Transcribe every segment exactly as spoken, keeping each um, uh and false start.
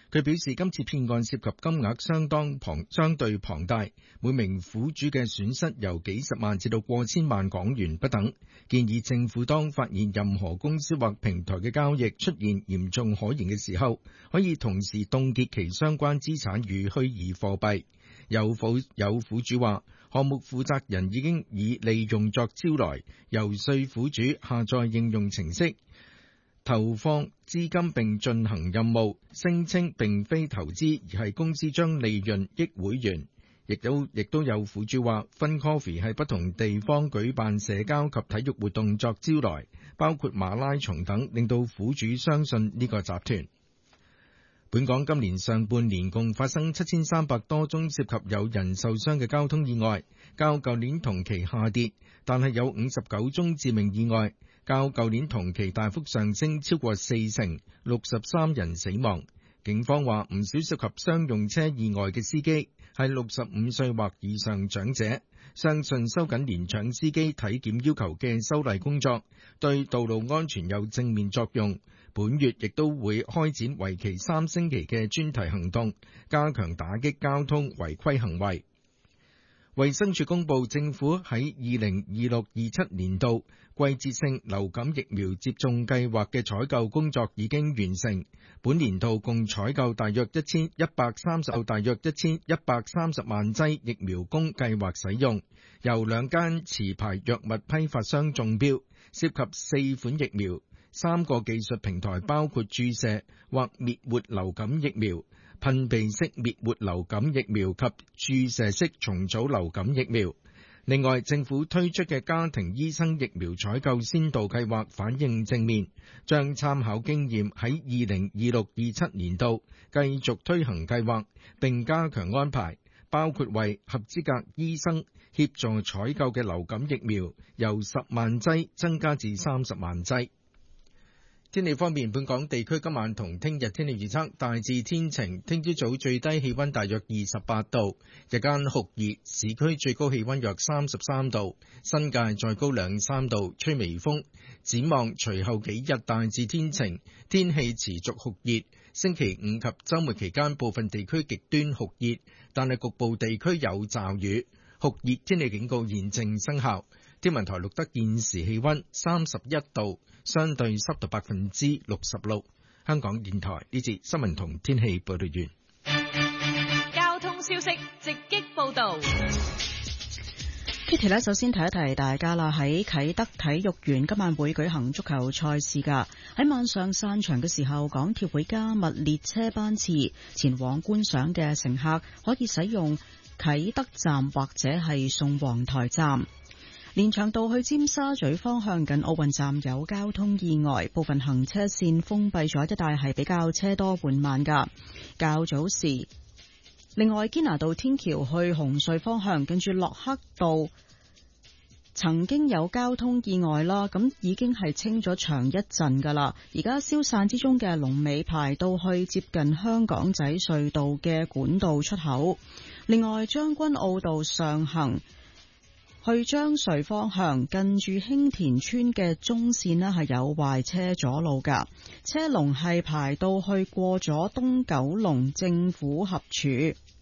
佢表示今次騙案涉及金額相當龐相對龐大，每名苦主嘅損失由幾十萬至到過千萬港元不等，建議政府當發現任何公司或平台嘅交易出現嚴重可疑嘅時候，可以同時凍結其相關資產與虛擬貨幣。有苦有苦主話，項目負責人已經以利用作招來，遊說苦主下載應用程式，投放資金並進行任務，聲稱並非投資，而係公司將利潤益會員。亦都亦都有苦主話，Fun Coffee 喺不同地方舉辦社交及體育活動作招來，包括馬拉松等，令到苦主相信呢個集團。本港今年上半年共發生七千三百多宗涉及有人受傷嘅交通意外，較舊年同期下跌，但係有五十九宗致命意外，較舊年同期大幅上升超過四成，六十三人死亡。警方話唔少涉及商用車意外嘅司機係六十五歲或以上長者，相信收緊年長司機體檢要求嘅修例工作對道路安全有正面作用。本月亦都會開展為期三星期嘅專題行動，加強打擊交通違規行為。衛生署公布，政府喺二零二六二七年度季節性流感疫苗接種計劃嘅採購工作已經完成。本年度共採購大約一千一百三十大約一千一百三十萬劑疫苗供計劃使用，由兩間持牌藥物批發商中標，涉及四款疫苗。三個技術平台包括注射或滅活流感疫苗、噴鼻式滅活流感疫苗及注射式重組流感疫苗。另外，政府推出嘅家庭醫生疫苗採購先導計劃反應正面，將參考經驗喺二零二六二七年度繼續推行計劃，並加強安排，包括為合資格醫生協助採購嘅流感疫苗由十萬劑增加至三十萬劑。天氣方面，本港地區今晚同聽日天氣預測大致天晴，聽朝早最低氣溫大約二十八度，日間酷熱，市區最高氣溫約三十三度，新界再高兩三度，吹微風。展望隨後幾日大致天晴，天氣持續酷熱，星期五及週末期間部分地區極端酷熱，但係局部地區有驟雨。酷熱天氣警告現正生效。天文台錄得現時氣溫三十一度，相對濕度百分之六十六。香港電台呢節新聞同天氣報道完。 交通消息直擊報道。 Kitty 呢，首先提一提大家啦，喺啟德體育園今晚會舉行足球賽事㗎。喺晚上散場嘅時候，港鐵會加密列車班次，前往觀賞嘅乘客可以使用啟德站或者係宋皇臺站。連翔道去尖沙咀方向近奧運站有交通意外，部分行車線封閉咗，一帶係比較車多緩慢㗎。較早時，另外堅拿道天橋去紅隧方向近住駱克道曾經有交通意外啦，咁已經係清咗場一陣㗎啦。而家消散之中嘅龍尾排到去接近香港仔隧道嘅管道出口。另外將軍澳道上行去將隧方向近住興田村嘅中線呢係有壞車阻路㗎，車龍係排到去過咗東九龍政府合署。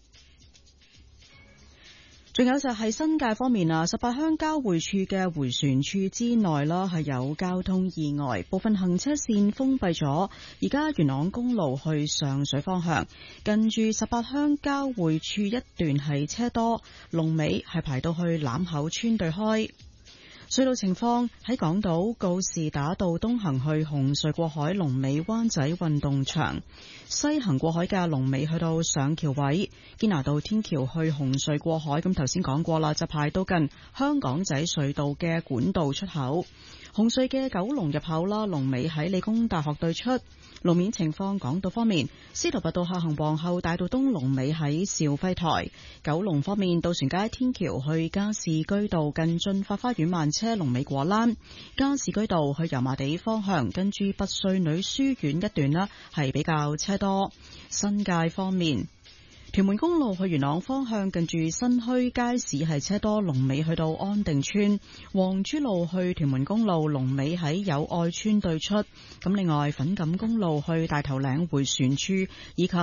仲有就係新界方面啊，十八鄉交匯處嘅迴旋處之內啦，係有交通意外，部分行車線封閉咗。而家元朗公路去上水方向，近住十八鄉交匯處一段係車多，龍尾係排到去欖口村對開。隧道情況喺港島告士打道東行去紅隧過海，龍尾灣仔運動場；西行過海嘅龍尾去到上橋位。堅拿道天橋去紅隧過海，咁頭先講過啦，就排到近香港仔隧道嘅管道出口。紅隧嘅九龍入口啦，龍尾喺理工大學對出。路面情況，港島方面，司徒拔道下行皇后大道東龍尾喺兆輝台；九龍方面，渡船街天橋去加士居道近駿發花園慢車龍尾果欄；加士居道去油麻地方向跟住拔萃女書院一段啦，係比較車多。新界方面，屯門公路去元朗方向近住新墟街市係車多，龍尾去到安定村；黃珠路去屯門公路龍尾喺友愛村對出。咁另外粉錦公路去大頭嶺迴旋處以及